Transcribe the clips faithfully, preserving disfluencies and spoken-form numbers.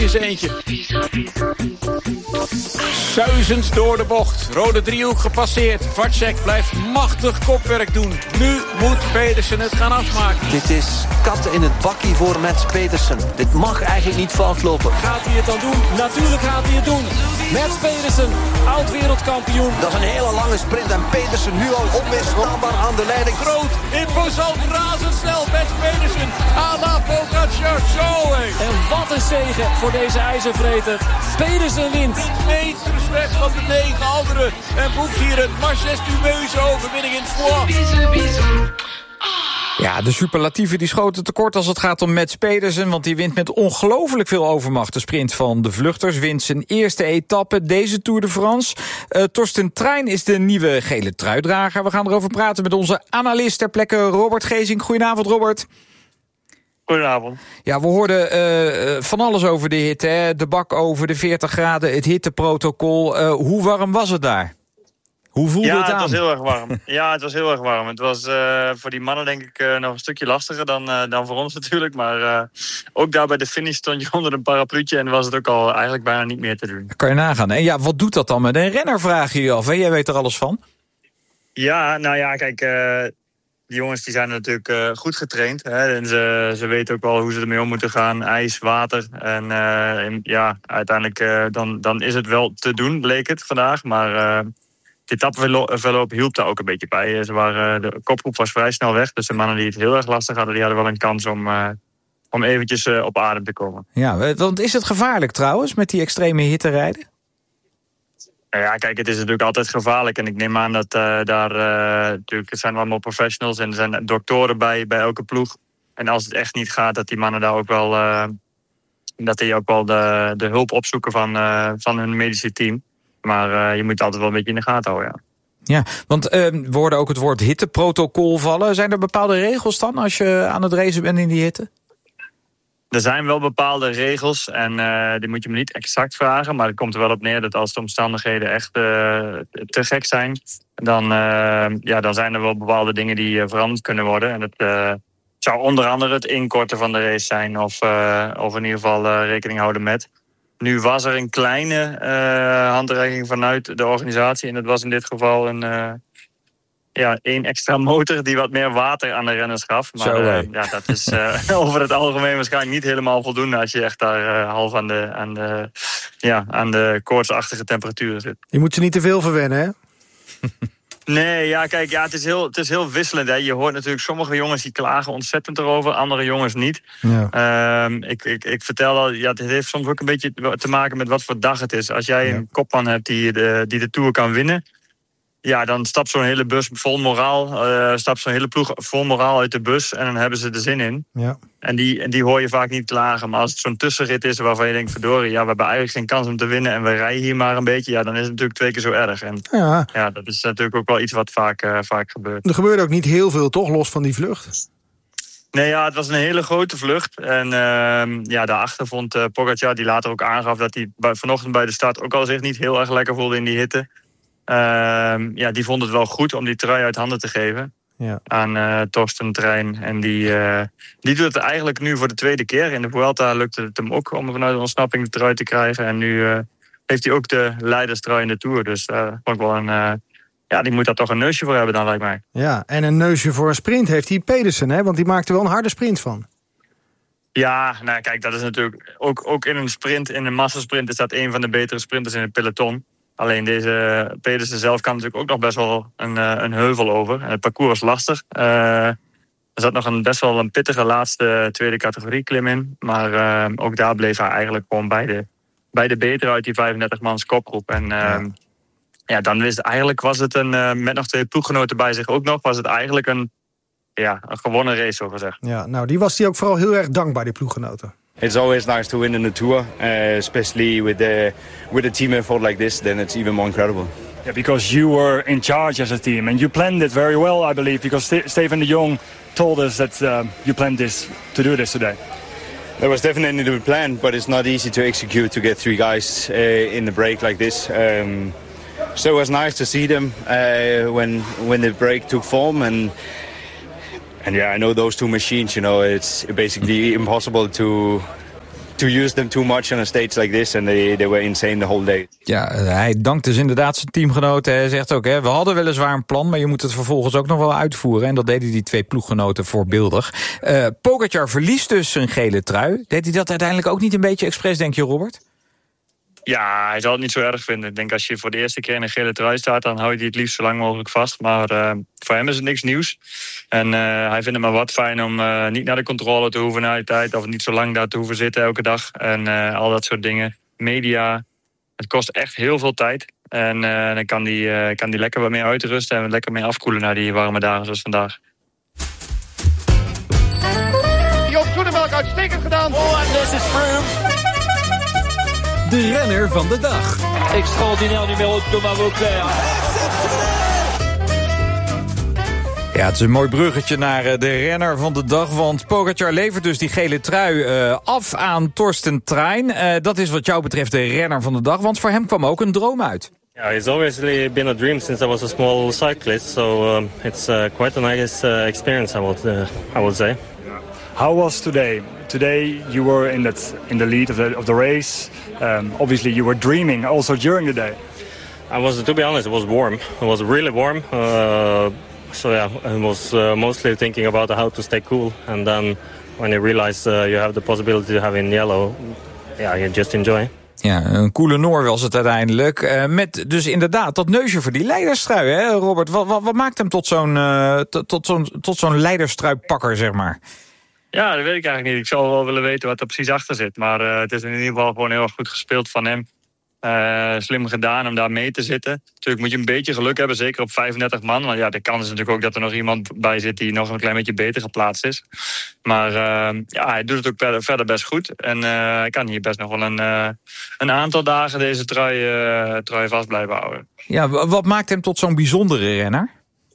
eens eentje. Suizend door de bocht. Rode driehoek gepasseerd. Vacek blijft machtig kopwerk doen. Nu moet Pedersen het gaan afmaken. Dit is kat in het bakkie voor Mats Pedersen. Dit mag eigenlijk niet fout lopen. Gaat hij het dan doen? Natuurlijk gaat hij het doen. Mats Pedersen, oud-wereldkampioen. Dat is een hele lange sprint en Pedersen nu al onweerstaanbaar aan de leiding. Groot, imposant, razendsnel. Mats Pedersen, à la Pogacar, zo hé. En wat een zege voor deze ijzervreter. Pedersen wint. Meters weg van de negen anderen. En boekt hier een majestueuze overwinning in Foix. Ja, de superlatieven die schoten tekort als het gaat om Mats Pedersen, want die wint met ongelooflijk veel overmacht de sprint van de vluchters. Wint zijn eerste etappe deze Tour de France. Uh, Torsten Trein is de nieuwe gele truidrager. We gaan erover praten met onze analist ter plekke Robert Gezink. Goedenavond, Robert. Goedenavond. Ja, we hoorden uh, van alles over de hitte, hè? De bak over de veertig graden, het hitteprotocol. Uh, hoe warm was het daar? Hoe voelde ja, het aan? Ja, het was heel erg warm. Ja, het was heel erg warm. Het was uh, voor die mannen denk ik uh, nog een stukje lastiger dan, uh, dan voor ons natuurlijk. Maar uh, ook daar bij de finish stond je onder een parapluutje en was het ook al eigenlijk bijna niet meer te doen. Kan je nagaan. En ja, wat doet dat dan met een renner, vraag je je af. Hè? Jij weet er alles van. Ja, nou ja, kijk, uh, die jongens die zijn natuurlijk uh, goed getraind. Hè? En ze, ze weten ook wel hoe ze ermee om moeten gaan. IJs, water. En, uh, en ja, uiteindelijk uh, dan, dan is het wel te doen, bleek het vandaag. Maar uh, de etappeverloop hielp daar ook een beetje bij. Ze waren, de kopgroep was vrij snel weg. Dus de mannen die het heel erg lastig hadden, die hadden wel een kans om, uh, om eventjes uh, op adem te komen. Ja, want is het gevaarlijk trouwens met die extreme hitte rijden? Ja, kijk, het is natuurlijk altijd gevaarlijk. En ik neem aan dat uh, daar... Uh, natuurlijk, het zijn allemaal professionals en er zijn doktoren bij, bij elke ploeg. En als het echt niet gaat, dat die mannen daar ook wel... Uh, dat die ook wel de, de hulp opzoeken van, uh, van hun medische team. Maar uh, je moet het altijd wel een beetje in de gaten houden, ja. Ja, want uh, we hoorden ook het woord hitteprotocol vallen. Zijn er bepaalde regels dan als je aan het racen bent in die hitte? Er zijn wel bepaalde regels en uh, die moet je me niet exact vragen. Maar het komt er wel op neer dat als de omstandigheden echt uh, te gek zijn... Dan, uh, ja, dan zijn er wel bepaalde dingen die uh, veranderd kunnen worden. En dat uh, zou onder andere het inkorten van de race zijn. Of, uh, of in ieder geval uh, rekening houden met. Nu was er een kleine uh, handreiking vanuit de organisatie. En dat was in dit geval een... Uh, Ja, één extra motor die wat meer water aan de renners gaf. Maar Zo, uh, ja, dat is uh, over het algemeen waarschijnlijk niet helemaal voldoende... als je echt daar uh, half aan de, aan de, ja, aan de koortsachtige temperaturen zit. Je moet ze niet te veel verwennen, hè? Nee, ja, kijk, ja, het, is heel, het is heel wisselend. Hè. Je hoort natuurlijk sommige jongens die klagen ontzettend erover, andere jongens niet. Ja. Um, ik, ik, ik vertel al, ja, het heeft soms ook een beetje te maken met wat voor dag het is. Als jij ja. een kopman hebt die de, die de Tour kan winnen... Ja, dan stapt zo'n hele bus vol moraal, uh, stapt zo'n hele ploeg vol moraal uit de bus en dan hebben ze er zin in. Ja. En, die, en die hoor je vaak niet klagen. Maar als het zo'n tussenrit is waarvan je denkt, verdorie, ja, we hebben eigenlijk geen kans om te winnen en we rijden hier maar een beetje, ja, dan is het natuurlijk twee keer zo erg. En ja, ja dat is natuurlijk ook wel iets wat vaak, uh, vaak gebeurt. Er gebeurde ook niet heel veel, toch, los van die vlucht? Nee, ja, het was een hele grote vlucht. En uh, ja, daarachter vond uh, Pogacar, die later ook aangaf dat hij bij, vanochtend bij de start ook al zich niet heel erg lekker voelde in die hitte. Uh, ja, die vond het wel goed om die trui uit handen te geven ja. aan uh, Torsten Trein. En die, uh, die doet het eigenlijk nu voor de tweede keer. In de Vuelta lukte het hem ook om vanuit de ontsnapping de trui te krijgen. En nu uh, heeft hij ook de leiderstrui in de Tour. Dus uh, vond ik wel een, uh, ja, die moet daar toch een neusje voor hebben dan, lijkt mij. Ja, en een neusje voor een sprint heeft hij Pedersen, hè? Want die maakte wel een harde sprint van. Ja, nou kijk, dat is natuurlijk ook, ook in een sprint, in een massasprint is dat een van de betere sprinters in het peloton. Alleen deze Pedersen zelf kan natuurlijk ook nog best wel een, een heuvel over. En het parcours was lastig. Uh, er zat nog een best wel een pittige laatste tweede categorie klim in. Maar uh, ook daar bleef hij eigenlijk gewoon bij de, bij de betere uit die vijfendertig mans kopgroep. En uh, ja. ja, dan wist eigenlijk was het een, uh, met nog twee ploeggenoten bij zich ook nog, was het eigenlijk een, ja, een gewonnen race, zo gezegd. Ja, nou, die was die ook vooral heel erg dankbaar, die ploeggenoten. It's always nice to win in the Tour, uh, especially with the with a team effort like this. Then it's even more incredible. Yeah, because you were in charge as a team and you planned it very well, I believe. Because St- Steven de Jong told us that uh, you planned this to do this today. That was definitely the plan, but it's not easy to execute to get three guys uh, in the break like this. Um, so it was nice to see them uh, when when the break took form and. And yeah, I know those two machines, you know, it's basically impossible to to use them too much on a stage like this, and they, they were insane the whole day. Ja, hij dankt dus inderdaad zijn teamgenoten. Hij zegt ook, hè, we hadden weliswaar een plan, maar je moet het vervolgens ook nog wel uitvoeren. En dat deden die twee ploeggenoten voorbeeldig. Uh, Pogačar verliest dus zijn gele trui. Deed hij dat uiteindelijk ook niet een beetje expres, denk je, Robert? Ja, hij zal het niet zo erg vinden. Ik denk als je voor de eerste keer in een gele trui staat, dan hou je die het liefst zo lang mogelijk vast. Maar uh, voor hem is het niks nieuws. En uh, hij vindt het maar wat fijn om uh, niet naar de controle te hoeven na die tijd. Of niet zo lang daar te hoeven zitten elke dag. En uh, al dat soort dingen. Media, het kost echt heel veel tijd. En uh, dan kan die, uh, kan die lekker wat meer uitrusten en lekker meer afkoelen naar die warme dagen zoals vandaag. Joop Zoetemelk uitstekend gedaan. Oh, en this is Froome. De renner van de dag. Extraordinair numero Thomas Vauclair. Ja, het is een mooi bruggetje naar de renner van de dag. Want Pogačar levert dus die gele trui uh, af aan Torsten Trein. Uh, dat is wat jou betreft de renner van de dag. Want voor hem kwam ook een droom uit. Yeah, it's always been a dream since I was a small cyclist. So um, it's uh, quite a nice uh, experience, I would, uh, I would say. How was today? Today you were in that in the lead of the of the race. Um, obviously you were dreaming also during the day. I was, to be honest, it was warm. It was really warm. Uh, so yeah, I was uh, mostly thinking about how to stay cool. And then when you realize uh, you have the possibility to have in yellow, yeah, you just enjoy. Ja, een coole Noor was het uiteindelijk. Uh, met dus inderdaad dat neusje voor die leiderstrui, hè, Robert? Wat, wat, wat maakt hem tot zo'n uh, tot, tot zo'n tot zo'n leiderstruipakker, zeg maar? Ja, dat weet ik eigenlijk niet. Ik zou wel willen weten wat er precies achter zit. Maar uh, het is in ieder geval gewoon heel erg goed gespeeld van hem. Uh, slim gedaan om daar mee te zitten. Natuurlijk moet je een beetje geluk hebben, zeker op vijfendertig man. Want ja, de kans is natuurlijk ook dat er nog iemand bij zit die nog een klein beetje beter geplaatst is. Maar uh, ja, hij doet het ook verder, verder best goed. En uh, hij kan hier best nog wel een, uh, een aantal dagen deze trui, uh, trui vast blijven houden. Ja, wat maakt hem tot zo'n bijzondere renner?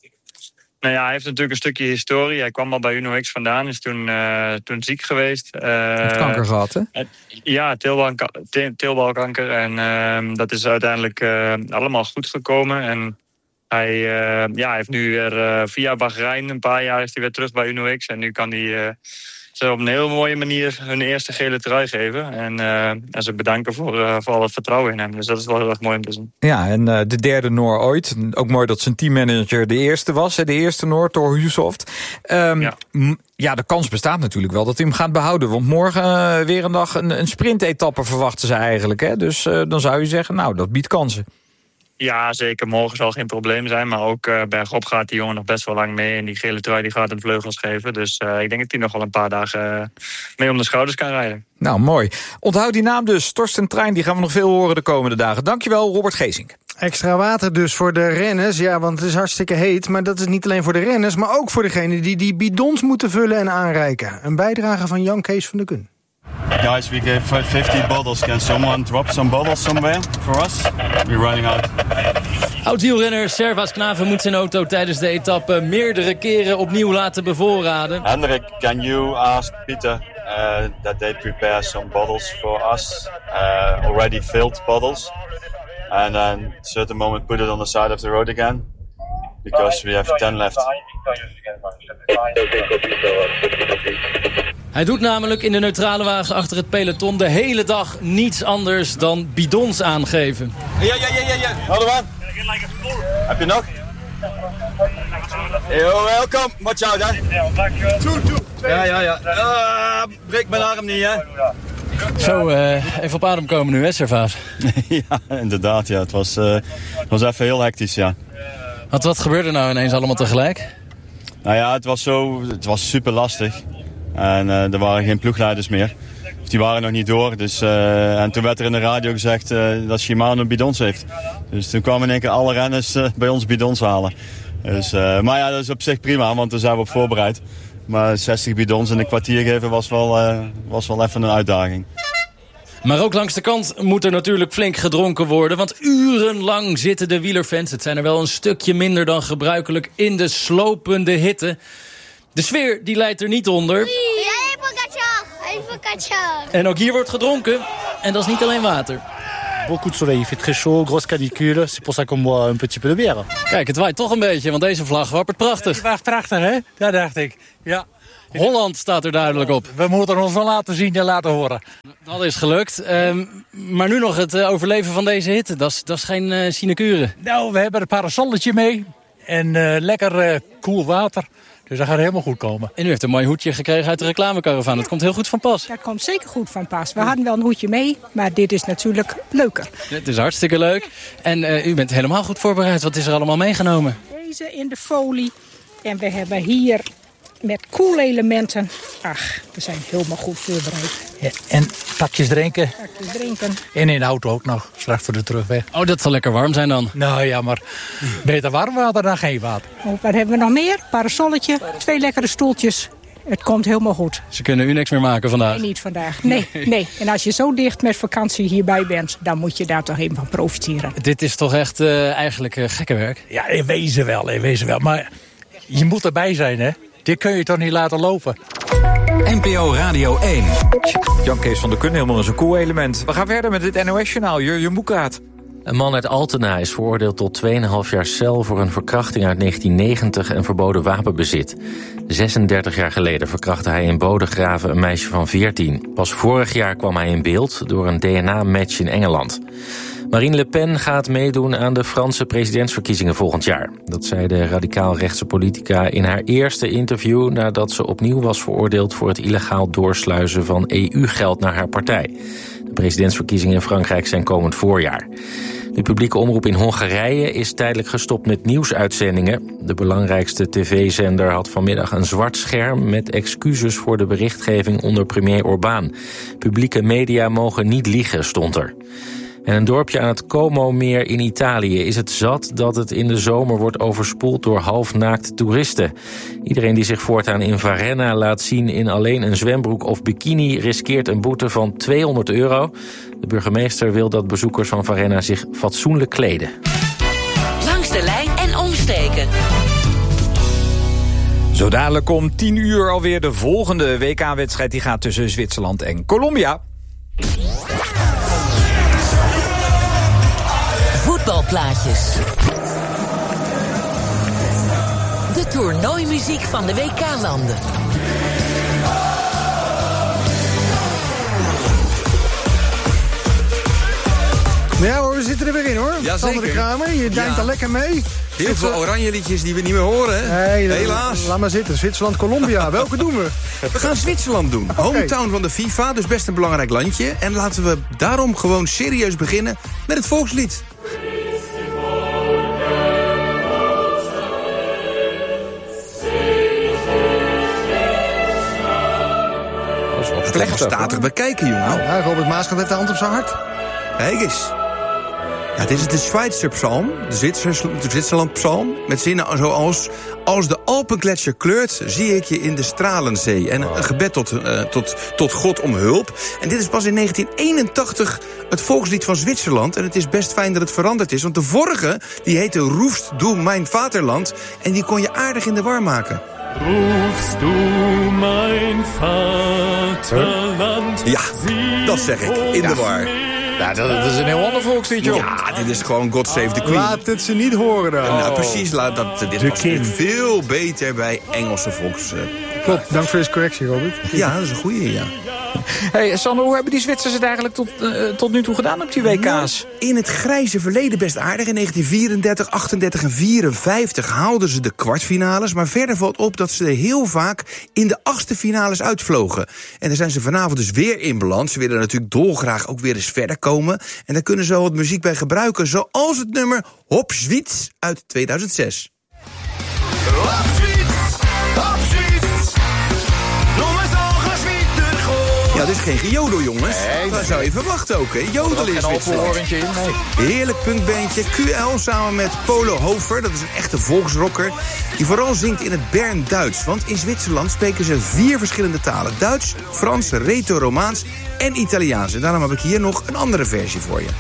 Nou ja, hij heeft natuurlijk een stukje historie. Hij kwam al bij Uno X vandaan, is toen, uh, toen ziek geweest. Uh, heeft kanker gehad, hè? Uh, ja, teelbalkanker. En uh, dat is uiteindelijk uh, allemaal goed gekomen. En hij, uh, ja, hij heeft nu weer uh, via Bahrein, een paar jaar is hij weer terug bij Uno X. En nu kan hij uh, ze op een heel mooie manier hun eerste gele trui geven. En, uh, en ze bedanken voor, uh, voor al het vertrouwen in hem. Dus dat is wel heel erg mooi om te zien. Ja, en uh, de derde Noor ooit. Ook mooi dat zijn teammanager de eerste was. De eerste Noor, Thor Hushovd. Um, ja. M- ja, de kans bestaat natuurlijk wel dat hij hem gaat behouden. Want morgen uh, weer een dag een, een sprintetappe verwachten ze eigenlijk. Hè? Dus uh, dan zou je zeggen, nou, dat biedt kansen. Ja, zeker. Morgen zal geen probleem zijn. Maar ook uh, bergop gaat die jongen nog best wel lang mee. En die gele trui die gaat hem vleugels geven. Dus uh, ik denk dat hij nog wel een paar dagen uh, mee om de schouders kan rijden. Nou, mooi. Onthoud die naam dus. Torsten Trein, die gaan we nog veel horen de komende dagen. Dankjewel, Robert Geesink. Extra water dus voor de renners. Ja, want het is hartstikke heet. Maar dat is niet alleen voor de renners, maar ook voor degenen die die bidons moeten vullen en aanreiken. Een bijdrage van Jan Kees van der Kun. Guys, we gave fifty bottles. Can someone drop some bottles somewhere for us? We're running out. Oud-wielrenner Servaas Knaven moet zijn auto tijdens de etappe meerdere keren opnieuw laten bevoorraden. Hendrik, can you ask Peter uh, that they prepare some bottles for us? Uh, already filled bottles. And then at a certain moment put it on the side of the road again. Because we have ten left. Hij doet namelijk in de neutrale wagen achter het peloton de hele dag niets anders dan bidons aangeven. Ja, ja, ja, ja, ja. Hold on. Heb je nog? Yo, welkom. Watch out, hè. Ja, ja, ja. Uh, breek mijn arm niet, hè. Zo, uh, even op adem komen nu, hè, Servaas? Ja, inderdaad, ja. Het was, uh, het was even heel hectisch, ja. Wat, wat gebeurde nou ineens allemaal tegelijk? Nou ja, het was zo, het was super lastig. En uh, er waren geen ploegleiders meer. Of die waren nog niet door. Dus, uh, en toen werd er in de radio gezegd uh, dat Shimano bidons heeft. Dus toen kwamen in één keer alle renners uh, bij ons bidons halen. Dus, uh, maar ja, dat is op zich prima, want daar zijn we op voorbereid. Maar zestig bidons in een kwartier geven was wel, uh, was wel even een uitdaging. Maar ook langs de kant moet er natuurlijk flink gedronken worden. Want urenlang zitten de wielerfans, het zijn er wel een stukje minder dan gebruikelijk, in de slopende hitte. De sfeer die leidt er niet onder. Hey, Pogačar! Hey, Pogačar! En ook hier wordt gedronken. En dat is niet alleen water. Beaucoup de soleil, il fait très chaud, grosse canicule. C'est pour ça qu'on boit un petit peu de bière. Kijk, het waait toch een beetje, want deze vlag wappert prachtig. Het waait prachtig, hè? Dat dacht ik. Ja. Holland staat er duidelijk op. We moeten ons wel laten zien en laten horen. Dat is gelukt. Um, maar nu nog het uh, overleven van deze hitte. Dat is, dat is geen uh, sinecure. Nou, we hebben een parasolletje mee. En uh, lekker uh, koel water. Dus dat gaat helemaal goed komen. En u heeft een mooi hoedje gekregen uit de reclamecaravan. Dat komt heel goed van pas. Dat komt zeker goed van pas. We hadden wel een hoedje mee, maar dit is natuurlijk leuker. Het is hartstikke leuk. En uh, u bent helemaal goed voorbereid. Wat is er allemaal meegenomen? Deze in de folie. En we hebben hier met koelelementen. Ach, we zijn helemaal goed voorbereid. Ja, en pakjes drinken. Pakjes drinken. En in de auto ook nog, straks voor de terugweg. Oh, dat zal lekker warm zijn dan. Nou ja, maar beter warm water dan geen water. Oh, wat hebben we nog meer? Parasolletje, twee lekkere stoeltjes. Het komt helemaal goed. Ze kunnen u niks meer maken vandaag? Nee, niet vandaag. Nee, nee. En als je zo dicht met vakantie hierbij bent, dan moet je daar toch even van profiteren. Dit is toch echt uh, eigenlijk uh, gekke werk? Ja, in wezen wel, in wezen wel. Maar je moet erbij zijn, hè. Dit kun je toch niet laten lopen. N P O Radio één. Jan Kees van der Kunnen, helemaal in zijn cool element. We gaan verder met het N O S-journaal. Jurjen Boekraat. Een man uit Altena is veroordeeld tot twee komma vijf jaar cel... voor een verkrachting uit negentien negentig en verboden wapenbezit. zesendertig jaar geleden verkrachtte hij in Bodegraven een meisje van veertien. Pas vorig jaar kwam hij in beeld door een D N A-match in Engeland. Marine Le Pen gaat meedoen aan de Franse presidentsverkiezingen volgend jaar. Dat zei de radicaal-rechtse politica in haar eerste interview... nadat ze opnieuw was veroordeeld voor het illegaal doorsluizen van E U-geld naar haar partij. De presidentsverkiezingen in Frankrijk zijn komend voorjaar. De publieke omroep in Hongarije is tijdelijk gestopt met nieuwsuitzendingen. De belangrijkste tv-zender had vanmiddag een zwart scherm... met excuses voor de berichtgeving onder premier Orbán. Publieke media mogen niet liegen, stond er. En een dorpje aan het Como-meer in Italië is het zat dat het in de zomer wordt overspoeld door halfnaakte toeristen. Iedereen die zich voortaan in Varenna laat zien in alleen een zwembroek of bikini riskeert een boete van tweehonderd euro. De burgemeester wil dat bezoekers van Varenna zich fatsoenlijk kleden. Langs de lijn en omsteken. Zo dadelijk om tien uur alweer de volgende W K-wedstrijd. Die gaat tussen Zwitserland en Colombia. Voetbalplaatjes. De toernooimuziek van de W K-landen. Ja hoor, we zitten er weer in hoor. Ja, Sander de Kramer, je duimt ja. al lekker mee. Heel veel oranje liedjes die we niet meer horen, hè? Nee, helaas. Laat maar zitten, Zwitserland, Colombia. Welke doen we? We gaan Zwitserland doen. Okay. Hometown van de FIFA, dus best een belangrijk landje. En laten we daarom gewoon serieus beginnen met het volkslied. Plechtig, statig bekijken, jongen. Ja, Robert Maaskant heeft de hand op zijn hart. Kijk eens. Ja, het is de Zwitser psalm, de, Zwitsers, de Zwitserland psalm, met zinnen zoals: als de Alpengletsjer kleurt, zie ik je in de Stralenzee. En een gebed tot, uh, tot, tot God om hulp. En dit is pas in negentien eenentachtig het volkslied van Zwitserland. En het is best fijn dat het veranderd is, want de vorige, die heette Roefst du mijn Vaterland. En die kon je aardig in de war maken. Rufst du mijn Vaterland? Ja, dat zeg ik, in de war. Ja, dat, dat is een heel ander volkslied, joh. Ja, dit is gewoon God Save the Queen. Laat het ze niet horen dan. Oh. Nou, precies. Laat dat, dit was veel beter bij Engelse volks... Uh, Klopt, dank voor deze correctie, Robert. Ja, dat is een goeie, ja. Hey, Sander, hoe hebben die Zwitsers het eigenlijk tot, uh, tot nu toe gedaan op die W K's? Nou, in het grijze verleden best aardig. In negentien vierendertig, achtendertig en vierenvijftig haalden ze de kwartfinales. Maar verder valt op dat ze heel vaak in de achtste finales uitvlogen. En daar zijn ze vanavond dus weer in beland. Ze willen natuurlijk dolgraag ook weer eens verder komen. En daar kunnen ze wel wat muziek bij gebruiken. Zoals het nummer Hop Zwits uit tweeduizend zes. Hop Zwits, hop Zwits, noem eens al geschwieter goh. Ja, dit is geen gejodel, jongens. Nee, dat zou je verwachten ook, hè. Jodelen is Zwitserland. Nee. Heerlijk punkbandje. Q L samen met Polo Hofer. Dat is een echte volksrocker. Die vooral zingt in het Bern-Duits. Want in Zwitserland spreken ze vier verschillende talen. Duits, Frans, Reto-Romaans en Italiaans. En daarom heb ik hier nog een andere versie voor je.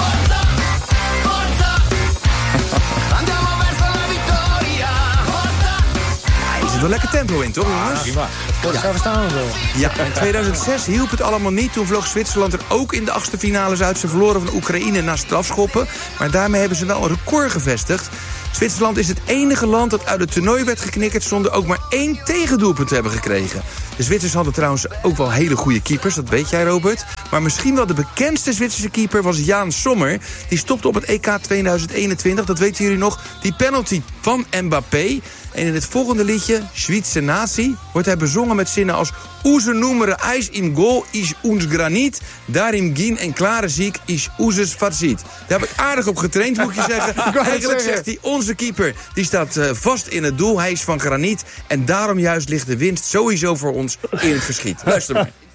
Er zit wel lekker tempo in, toch, jongens? Prima. Dat gaan we staan wel. Ja, in tweeduizend zes hielp het allemaal niet. Toen vloog Zwitserland er ook in de achtste finales uit. Ze verloren van Oekraïne na strafschoppen. Maar daarmee hebben ze wel een record gevestigd. Zwitserland is het enige land dat uit het toernooi werd geknikkerd zonder ook maar één tegendoelpunt te hebben gekregen. De Zwitsers hadden trouwens ook wel hele goede keepers, dat weet jij, Robert. Maar misschien wel de bekendste Zwitserse keeper was Jaan Sommer. Die stopte op het E K tweeduizend eenentwintig, dat weten jullie nog, die penalty van Mbappé. En in het volgende liedje, Zwitserse Natie, wordt hij bezongen met zinnen als Onze nummer eis im goal is ons graniet, daarim gien en klare ziek is oezes farziet. Daar heb ik aardig op getraind, moet je zeggen. Eigenlijk zegt hij, onze keeper die staat uh, vast in het doel, hij is van graniet. En daarom juist ligt de winst sowieso voor ons in het verschiet. Luister maar.